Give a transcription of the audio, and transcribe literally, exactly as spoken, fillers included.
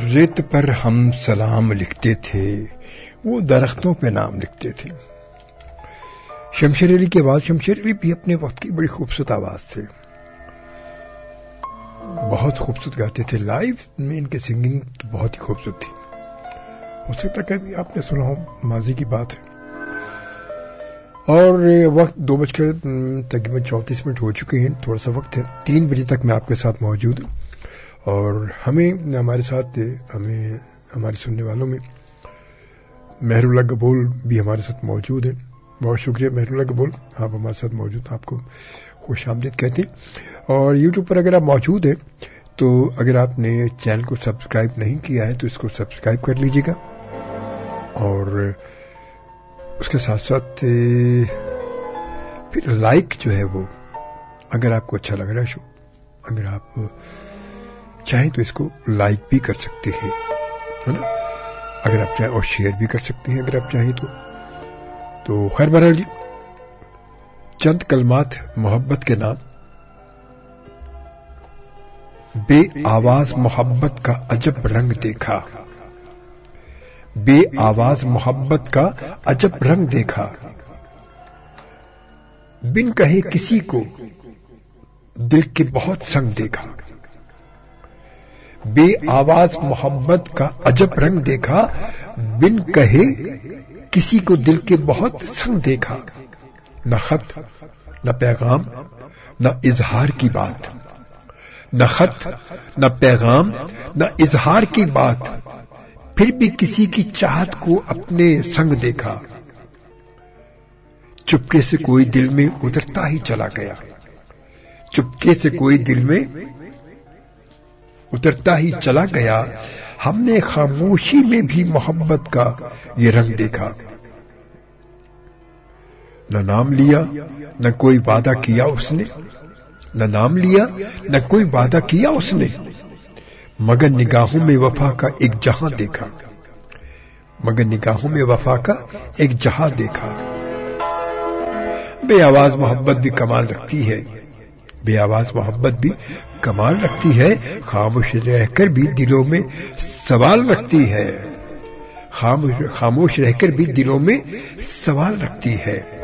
रेत पर हम सलाम लिखते थे, वो दरख्तों पे नाम लिखते थे. शमशेर अली की आवाज, शमशेर अली भी अपने वक्त की बड़ी खूबसूरत आवाज थे, बहुत खूबसूरत गाते थे. लाइव में इनकी सिंगिंग तो बहुत ही खूबसूरत थी. हो सकता है कि आपने सुना हो, माजी की बात है. और वक्त दो बजकर तकरीबन चौंतीस मिनट हो चुके हैं. थोड़ा सा वक्त है, तीन बजे तक मैं आपके साथ मौजूद हूँ. और हमें हमारे साथ हमें हमारे सुनने वालों में मेहरुल्लाह कबूल भी हमारे साथ मौजूद है. बहुत शुक्रिया मेहरुल्लाह कबूल, आप हमारे साथ मौजूद, आपको खुश आमदीद कहते हैं. और यूट्यूब पर अगर आप मौजूद हैं तो अगर आपने चैनल को सब्सक्राइब नहीं किया है तो इसको सब्सक्राइब कर लीजिएगा. और उसके साथ साथ फिर लाइक जो है वो, अगर आपको अच्छा लग रहा है शो, अगर आप चाहें तो इसको लाइक भी कर सकते हैं, है ना, अगर आप चाहें, और शेयर भी कर सकते हैं अगर आप चाहें तो. तो खैर बहरहाल जी, चंद कलमात मोहब्बत के नाम. बे आवाज मोहब्बत का अजब रंग देखा, बे आवाज मोहब्बत का अजब रंग देखा, बिन कहे किसी को दिल के बहुत संग देखा. बे आवाज मोहब्बत का अजब रंग देखा, बिन कहे किसी को दिल के बहुत संग देखा. न खत न पैगाम न इजहार की बात, न खत न पैगाम न इजहार की बात, फिर भी किसी की चाहत को अपने संग देखा. चुपके से कोई दिल में उतरता ही चला गया, चुपके से कोई दिल में उतरता ही चला गया. हमने खामोशी में भी मोहब्बत का ये रंग देखा. न नाम लिया न कोई वादा किया उसने, न नाम लिया न कोई वादा किया उसने, मगर निगाहों में वफा का एक जहां देखा, मगर निगाहों में वफा का एक जहां देखा. बेआवाज मोहब्बत भी कमाल रखती है, बेआवाज मोहब्बत भी कमाल रखती है. खामोश रहकर भी दिलों में सवाल रखती है, खामोश खामोश रहकर भी दिलों में सवाल रखती है.